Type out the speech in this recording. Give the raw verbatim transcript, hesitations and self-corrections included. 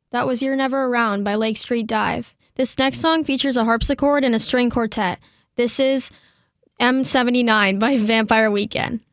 That was You're Never Around by Lake Street Dive. This next song features a harpsichord and a string quartet. This is M seventy-nine by Vampire Weekend.